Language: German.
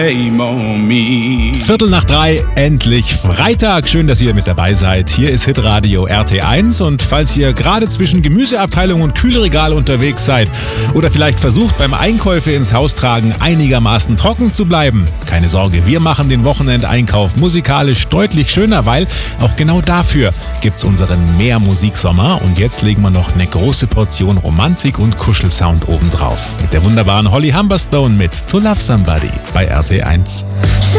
Shame on me. 2:45, endlich Freitag. Schön, dass ihr mit dabei seid. Hier ist Hitradio RT1 und falls ihr gerade zwischen Gemüseabteilung und Kühlregal unterwegs seid oder vielleicht versucht beim Einkäufe ins Haus tragen einigermaßen trocken zu bleiben, keine Sorge, wir machen den Wochenendeinkauf musikalisch deutlich schöner, weil auch genau dafür gibt's unseren Mehrmusiksommer und jetzt legen wir noch eine große Portion Romantik und Kuschelsound obendrauf. Mit der wunderbaren Holly Humberstone mit To Love Somebody bei RT1.